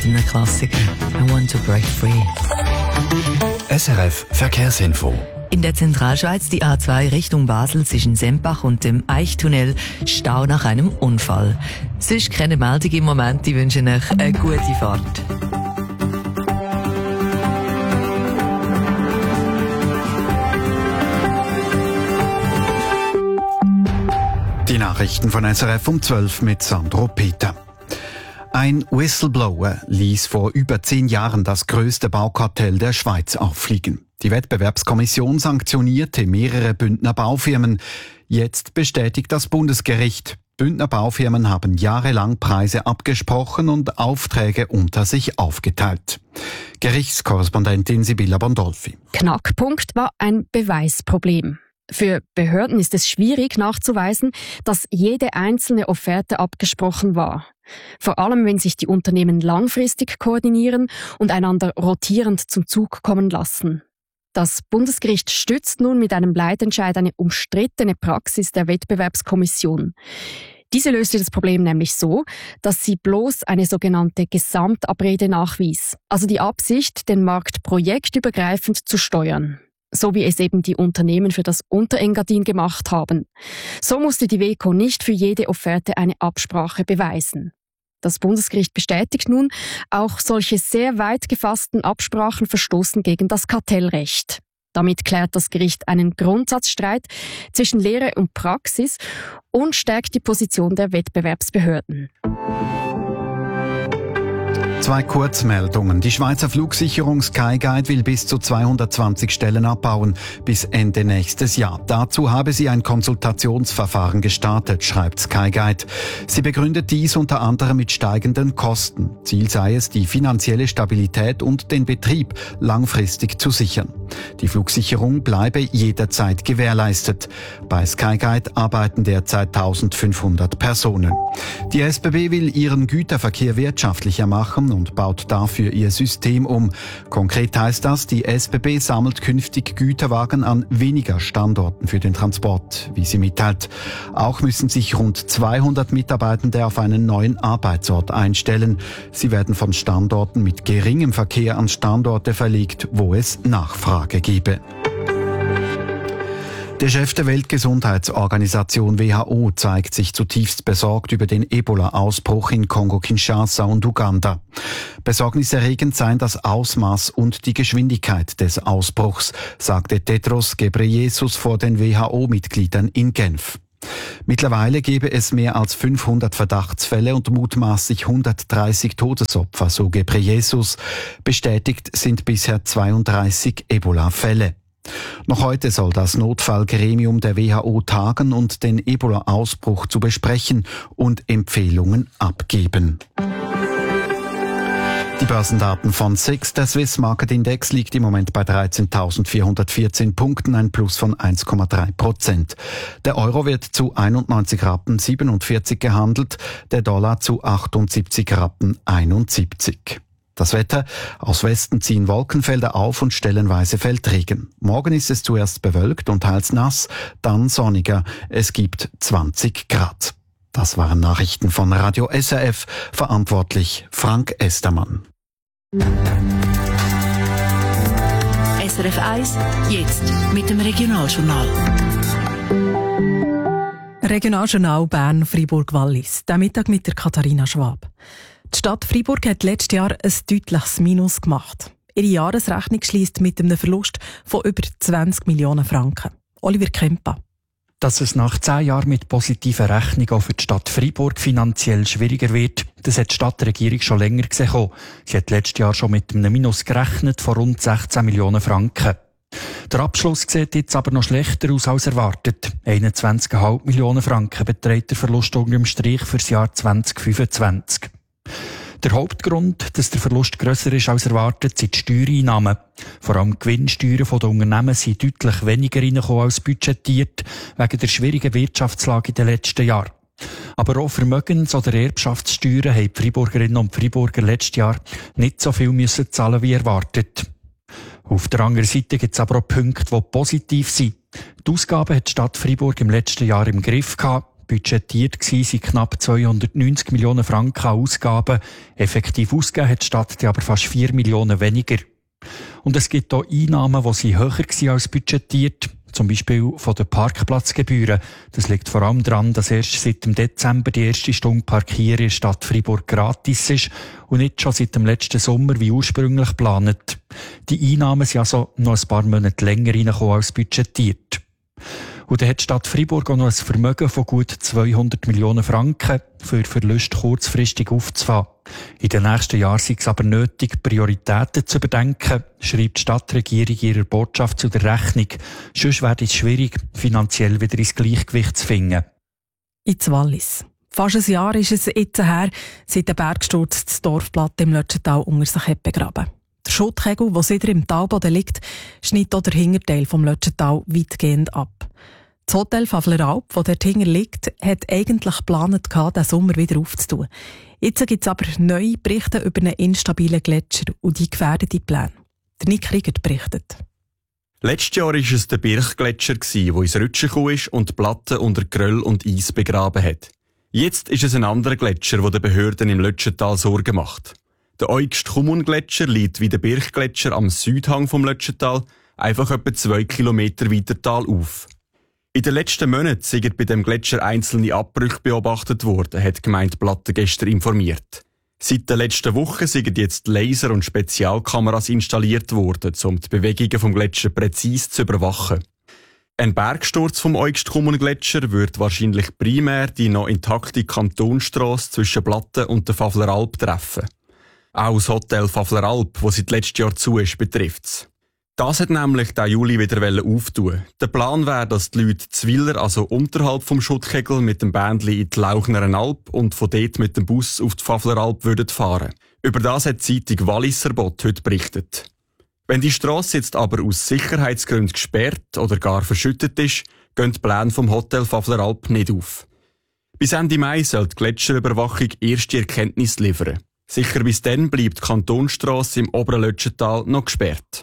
einem Klassiker. I Want to Break Free. SRF Verkehrsinfo. In der Zentralschweiz die A2 Richtung Basel zwischen Sempach und dem Eichtunnel Stau nach einem Unfall. Sonst keine Meldung im Moment, ich wünsche euch eine gute Fahrt. Die Nachrichten von SRF um 12 mit Sandro Peter. Ein Whistleblower ließ vor über 10 Jahren das grösste Baukartell der Schweiz auffliegen. Die Wettbewerbskommission sanktionierte mehrere Bündner Baufirmen. Jetzt bestätigt das Bundesgericht. Bündner Baufirmen haben jahrelang Preise abgesprochen und Aufträge unter sich aufgeteilt. Gerichtskorrespondentin Sibylla Bondolfi. Knackpunkt war ein Beweisproblem. Für Behörden ist es schwierig nachzuweisen, dass jede einzelne Offerte abgesprochen war. Vor allem, wenn sich die Unternehmen langfristig koordinieren und einander rotierend zum Zug kommen lassen. Das Bundesgericht stützt nun mit einem Leitentscheid eine umstrittene Praxis der Wettbewerbskommission. Diese löste das Problem nämlich so, dass sie bloß eine sogenannte Gesamtabrede nachwies, also die Absicht, den Markt projektübergreifend zu steuern. So wie es eben die Unternehmen für das Unterengadin gemacht haben. So musste die WEKO nicht für jede Offerte eine Absprache beweisen. Das Bundesgericht bestätigt nun, auch solche sehr weit gefassten Absprachen verstoßen gegen das Kartellrecht. Damit klärt das Gericht einen Grundsatzstreit zwischen Lehre und Praxis und stärkt die Position der Wettbewerbsbehörden. 2 Kurzmeldungen. Die Schweizer Flugsicherung Skyguide will bis zu 220 Stellen abbauen bis Ende nächstes Jahr. Dazu habe sie ein Konsultationsverfahren gestartet, schreibt Skyguide. Sie begründet dies unter anderem mit steigenden Kosten. Ziel sei es, die finanzielle Stabilität und den Betrieb langfristig zu sichern. Die Flugsicherung bleibe jederzeit gewährleistet. Bei Skyguide arbeiten derzeit 1500 Personen. Die SBB will ihren Güterverkehr wirtschaftlicher machen und baut dafür ihr System um. Konkret heißt das, die SBB sammelt künftig Güterwagen an weniger Standorten für den Transport, wie sie mitteilt. Auch müssen sich rund 200 Mitarbeitende auf einen neuen Arbeitsort einstellen. Sie werden von Standorten mit geringem Verkehr an Standorte verlegt, wo es Nachfrage gebe. Der Chef der Weltgesundheitsorganisation WHO zeigt sich zutiefst besorgt über den Ebola-Ausbruch in Kongo-Kinshasa und Uganda. Besorgniserregend seien das Ausmaß und die Geschwindigkeit des Ausbruchs, sagte Tedros Ghebreyesus vor den WHO-Mitgliedern in Genf. Mittlerweile gebe es mehr als 500 Verdachtsfälle und mutmaßlich 130 Todesopfer, so Ghebreyesus. Bestätigt sind bisher 32 Ebola-Fälle. Noch heute soll das Notfallgremium der WHO tagen und den Ebola-Ausbruch zu besprechen und Empfehlungen abgeben. Die Börsendaten von SIX, der Swiss Market Index, liegt im Moment bei 13.414 Punkten, ein Plus von 1,3%. Der Euro wird zu 91,47 Rappen gehandelt, der Dollar zu 78,71 Rappen. Das Wetter: aus Westen ziehen Wolkenfelder auf und stellenweise fällt Regen. Morgen ist es zuerst bewölkt und teils nass, dann sonniger. Es gibt 20 Grad. Das waren Nachrichten von Radio SRF, verantwortlich Frank Estermann. SRF 1, jetzt mit dem Regionaljournal. Regionaljournal Bern-Fribourg-Wallis. Der Mittag mit der Katharina Schwab. Die Stadt Freiburg hat letztes Jahr ein deutliches Minus gemacht. Ihre Jahresrechnung schliesst mit einem Verlust von über 20 Millionen Franken. Oliver Kempa. Dass es nach 10 Jahren mit positiven Rechnungen auch für die Stadt Freiburg finanziell schwieriger wird, das hat die Stadtregierung schon länger gesehen. Sie hat letztes Jahr schon mit einem Minus gerechnet von rund 16 Millionen Franken. Der Abschluss sieht jetzt aber noch schlechter aus als erwartet. 21,5 Millionen Franken beträgt der Verlust unter dem Strich für das Jahr 2025. Der Hauptgrund, dass der Verlust grösser ist als erwartet, sind die Steuereinnahmen. Vor allem die Gewinnsteuern der Unternehmen sind deutlich weniger reingekommen als budgetiert, wegen der schwierigen Wirtschaftslage in den letzten Jahren. Aber auch Vermögens- oder Erbschaftssteuern haben die Freiburgerinnen und Freiburger letztes Jahr nicht so viel müssen zahlen wie erwartet. Auf der anderen Seite gibt es aber auch Punkte, die positiv sind. Die Ausgaben hat die Stadt Freiburg im letzten Jahr im Griff gehabt. Budgetiert waren knapp 290 Millionen Franken an Ausgaben. Effektiv ausgegeben hat die Stadt aber fast 4 Millionen weniger. Und es gibt auch Einnahmen, die höher waren als budgetiert. Zum Beispiel von den Parkplatzgebühren. Das liegt vor allem daran, dass erst seit dem Dezember die erste Stunde Parkieren in der Stadt Freiburg gratis ist und nicht schon seit dem letzten Sommer wie ursprünglich geplant. Die Einnahmen sind also noch ein paar Monate länger reingekommen als budgetiert. Und dann hat die Stadt Freiburg auch noch ein Vermögen von gut 200 Millionen Franken für Verluste kurzfristig aufzufangen. In den nächsten Jahren sei es aber nötig, Prioritäten zu überdenken, schreibt die Stadtregierung in ihrer Botschaft zu der Rechnung. Sonst wird es schwierig, finanziell wieder ins Gleichgewicht zu finden. Ins Wallis. Fast ein Jahr ist es jetzt her, seit der Bergsturz das Dorfplatte im Lötschental unter sich hat begraben. Der Schuttkegel, der seither im Talboden liegt, schneidet auch den Hinterteil vom Lötschental weitgehend ab. Das Hotel Favleralp, das dort hinten liegt, hat eigentlich geplant, den Sommer wieder aufzutun. Jetzt gibt es aber neue Berichte über einen instabilen Gletscher und die gefährdeten Pläne. Der Nick Riegert berichtet. Letztes Jahr war es der Birchgletscher, der ins Rutschen gekommen ist und die Platte unter Geröll und Eis begraben hat. Jetzt ist es ein anderer Gletscher, der den Behörden im Lötschental Sorgen macht. Der Eugst-Kumun-Gletscher liegt wie der Birchgletscher am Südhang vom Lötschental, einfach etwa 2 Kilometer weiter talauf. In den letzten Monaten sind bei dem Gletscher einzelne Abbrüche beobachtet worden, hat die Gemeinde Platten gestern informiert. Seit der letzten Woche sind jetzt Laser- und Spezialkameras installiert worden, um die Bewegungen vom Gletscher präzise zu überwachen. Ein Bergsturz vom Eugst-Kumun-Gletscher wird wahrscheinlich primär die noch intakte Kantonstrasse zwischen Platten und der Favleralp treffen. Auch das Hotel Favleralp, das seit letztem Jahr zu ist, betrifft es. Das hat nämlich den Juli wieder auftun. Der Plan wäre, dass die Leute Zwiller, also unterhalb vom Schuttkegel, mit dem Bändli in die Lauchneren Alp und von dort mit dem Bus auf die Favleralp fahren würden. Über das hat die Zeitung Walliserbot heute berichtet. Wenn die Strasse jetzt aber aus Sicherheitsgründen gesperrt oder gar verschüttet ist, gehen die Pläne vom Hotel Favleralp nicht auf. Bis Ende Mai soll die Gletscherüberwachung erste Erkenntnisse liefern. Sicher bis dann bleibt die Kantonstrasse im oberen Lötschental noch gesperrt.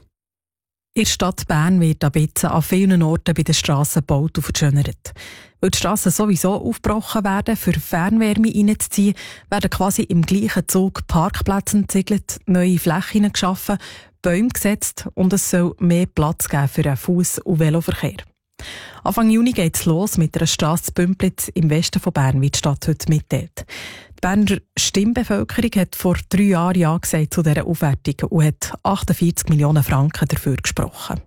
In der Stadt Bern wird ab jetzt an vielen Orten bei den Strassen gebaut und verschönert. Weil die Strassen sowieso aufgebrochen werden, für Fernwärme reinzuziehen, werden quasi im gleichen Zug Parkplätze entsiegelt, neue Flächen geschaffen, Bäume gesetzt und es soll mehr Platz geben für den Fuss- und Veloverkehr. Anfang Juni geht es los mit einer Strasse zu Bümplitz im Westen von Bern, wie die Stadt heute mitteilt. Die Berner Stimmbevölkerung hat vor 3 Jahren Ja gesagt zu dieser Aufwertung und hat 48 Millionen Franken dafür gesprochen.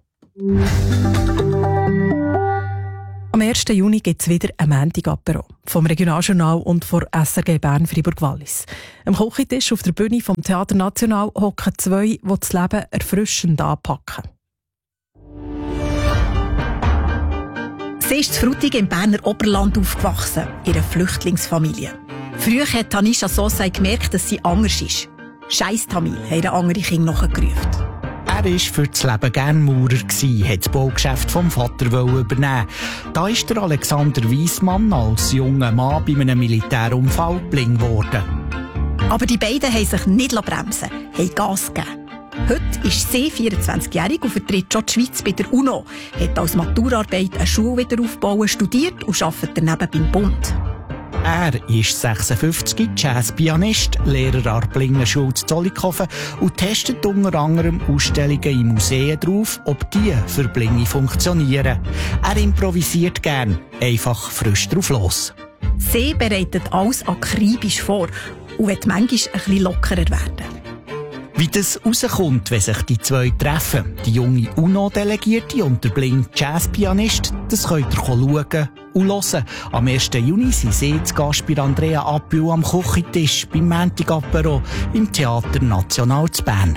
Am 1. Juni gibt es wieder ein Montag-Apéro vom Regionaljournal und von SRG Bern Freiburg-Wallis. Am Küchentisch auf der Bühne vom Theater National hocken 2, die das Leben erfrischend anpacken. Sie ist in Frutigen im Berner Oberland aufgewachsen, in einer Flüchtlingsfamilie. Früher hat Tanisha Sosay gemerkt, dass sie anders ist. «Scheiss Tamil», haben andere Kinder nachgerufen. Er war für das Leben gerne Maurer, hat das Baugeschäft vom Vater übernehmen. Da ist der Alexander Wiesmann als junger Mann bei einem Militärunfall blind geworden. Aber die beiden haben sich nicht bremsen lassen, haben Gas gegeben. Heute ist sie 24-jährig und vertritt schon die Schweiz bei der UNO, hat als Maturarbeit eine Schule wieder aufbauen, studiert und arbeitet daneben beim Bund. Er ist 56, Jazzpianist, Lehrer an der Blingenschule zu Zollikofen und testet unter anderem Ausstellungen in Museen drauf, ob die für Blinge funktionieren. Er improvisiert gern, einfach frisch drauf los. Sie bereitet alles akribisch vor und will manchmal ein bisschen lockerer werden. Wie das rauskommt, wenn sich die 2 treffen, die junge UNO-Delegierte und der blinde Jazzpianist, das könnt ihr schauen und hören. Am 1. Juni sind sie zu Gast bei Andrea Appiu am Küchentisch beim Montag-Apéro im Theater National zu Bern.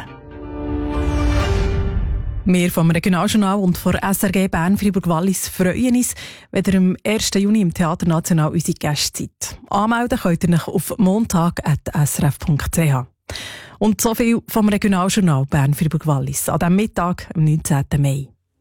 Wir vom Regionaljournal und von SRG Bern Freiburg-Wallis freuen uns, wenn ihr am 1. Juni im Theater National unsere Gäste seid. Anmelden könnt ihr euch auf montag@srf.ch. Und so viel vom Regionaljournal Bern Freiburg-Wallis an diesem Mittag, am 19. Mai.